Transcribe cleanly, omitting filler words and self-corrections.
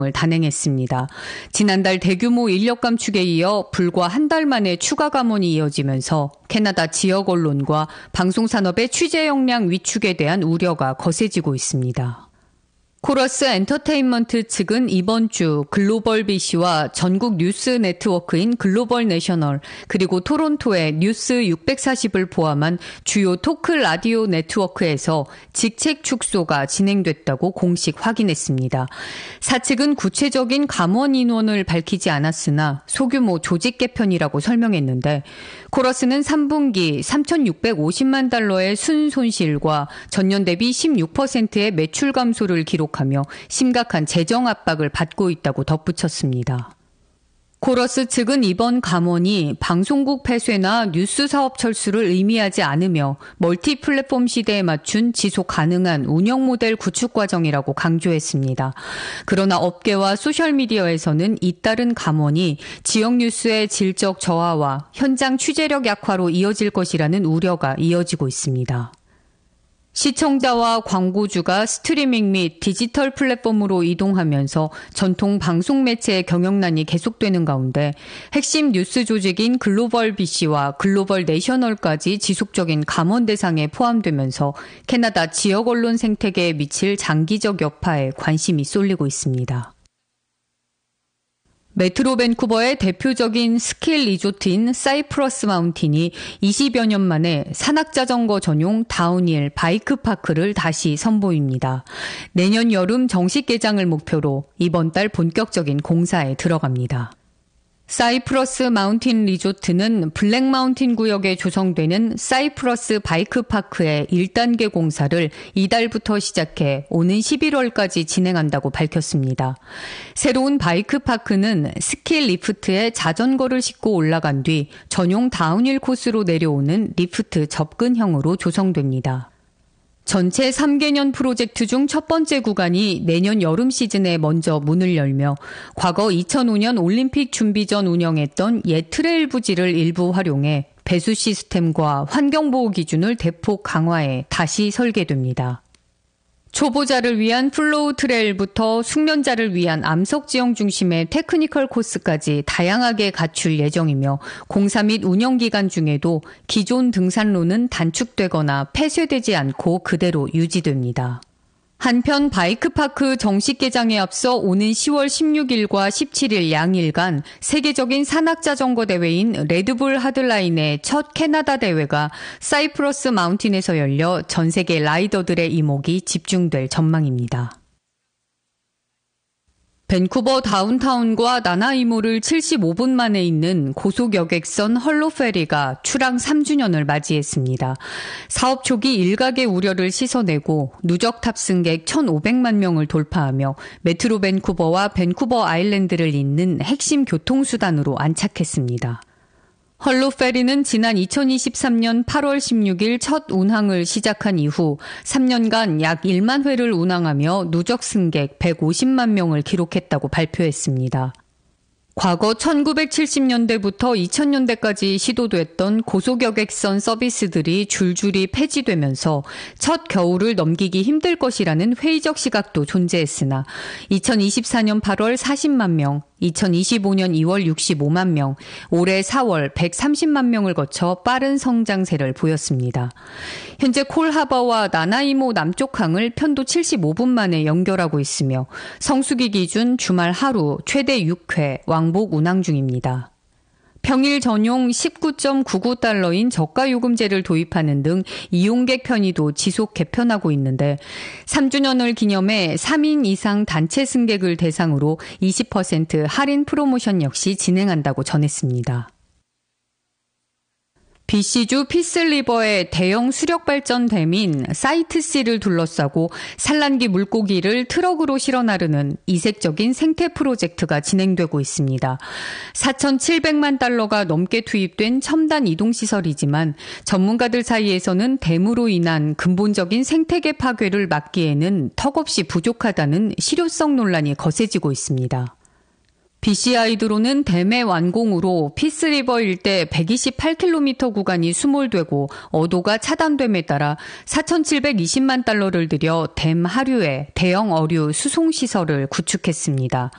을 단행했습니다. 지난달 대규모 인력 감축에 이어 불과 한 달 만에 추가 감원이 이어지면서 캐나다 지역 언론과 방송산업의 취재 역량 위축에 대한 우려가 거세지고 있습니다. 코러스 엔터테인먼트 측은 이번 주 글로벌 BC와 전국 뉴스 네트워크인 글로벌 내셔널 그리고 토론토의 뉴스 640을 포함한 주요 토크 라디오 네트워크에서 직책 축소가 진행됐다고 공식 확인했습니다. 사측은 구체적인 감원 인원을 밝히지 않았으나 소규모 조직 개편이라고 설명했는데 코러스는 3분기 3,650만 달러의 순손실과 전년 대비 16%의 매출 감소를 기록하며 심각한 재정 압박을 받고 있다고 덧붙였습니다. 코러스 측은 이번 감원이 방송국 폐쇄나 뉴스 사업 철수를 의미하지 않으며 멀티 플랫폼 시대에 맞춘 지속 가능한 운영 모델 구축 과정이라고 강조했습니다. 그러나 업계와 소셜미디어에서는 잇따른 감원이 지역 뉴스의 질적 저하와 현장 취재력 약화로 이어질 것이라는 우려가 이어지고 있습니다. 시청자와 광고주가 스트리밍 및 디지털 플랫폼으로 이동하면서 전통 방송 매체의 경영난이 계속되는 가운데 핵심 뉴스 조직인 글로벌 BC와 글로벌 내셔널까지 지속적인 감원 대상에 포함되면서 캐나다 지역 언론 생태계에 미칠 장기적 여파에 관심이 쏠리고 있습니다. 메트로 밴쿠버의 대표적인 스키 리조트인 사이프러스 마운틴이 20여 년 만에 산악자전거 전용 다운힐 바이크 파크를 다시 선보입니다. 내년 여름 정식 개장을 목표로 이번 달 본격적인 공사에 들어갑니다. 사이프러스 마운틴 리조트는 블랙 마운틴 구역에 조성되는 사이프러스 바이크 파크의 1단계 공사를 이달부터 시작해 오는 11월까지 진행한다고 밝혔습니다. 새로운 바이크 파크는 스키 리프트에 자전거를 싣고 올라간 뒤 전용 다운힐 코스로 내려오는 리프트 접근형으로 조성됩니다. 전체 3개년 프로젝트 중 첫 번째 구간이 내년 여름 시즌에 먼저 문을 열며 과거 2005년 올림픽 준비 전 운영했던 옛 트레일 부지를 일부 활용해 배수 시스템과 환경보호 기준을 대폭 강화해 다시 설계됩니다. 초보자를 위한 플로우 트레일부터 숙련자를 위한 암석 지형 중심의 테크니컬 코스까지 다양하게 갖출 예정이며 공사 및 운영 기간 중에도 기존 등산로는 단축되거나 폐쇄되지 않고 그대로 유지됩니다. 한편 바이크파크 정식 개장에 앞서 오는 10월 16일과 17일 양일간 세계적인 산악자전거 대회인 레드불 하드라인의 첫 캐나다 대회가 사이프러스 마운틴에서 열려 전 세계 라이더들의 이목이 집중될 전망입니다. 밴쿠버 다운타운과 나나이모를 75분 만에 잇는 고속여객선 헐로페리가 출항 3주년을 맞이했습니다. 사업 초기 일각의 우려를 씻어내고 누적 탑승객 1,500만 명을 돌파하며 메트로 밴쿠버와 밴쿠버 아일랜드를 잇는 핵심 교통수단으로 안착했습니다. 헐로페리는 지난 2023년 8월 16일 첫 운항을 시작한 이후 3년간 약 1만 회를 운항하며 누적 승객 150만 명을 기록했다고 발표했습니다. 과거 1970년대부터 2000년대까지 시도됐던 고속여객선 서비스들이 줄줄이 폐지되면서 첫 겨울을 넘기기 힘들 것이라는 회의적 시각도 존재했으나 2024년 8월 40만 명, 2025년 2월 65만 명, 올해 4월 130만 명을 거쳐 빠른 성장세를 보였습니다. 현재 콜하버와 나나이모 남쪽항을 편도 75분 만에 연결하고 있으며 성수기 기준 주말 하루 최대 6회 왕복 운항 중입니다. 평일 전용 19.99달러인 저가요금제를 도입하는 등 이용객 편의도 지속 개편하고 있는데 3주년을 기념해 3인 이상 단체 승객을 대상으로 20% 할인 프로모션 역시 진행한다고 전했습니다. BC주 피스리버의 대형 수력발전댐인 사이트C를 둘러싸고 산란기 물고기를 트럭으로 실어 나르는 이색적인 생태 프로젝트가 진행되고 있습니다. 4,700만 달러가 넘게 투입된 첨단 이동시설이지만 전문가들 사이에서는 댐으로 인한 근본적인 생태계 파괴를 막기에는 턱없이 부족하다는 실효성 논란이 거세지고 있습니다. BC 하이드로는 댐의 완공으로 피스리버 일대 128km 구간이 수몰되고 어도가 차단됨에 따라 4,720만 달러를 들여 댐 하류에 대형 어류 수송시설을 구축했습니다.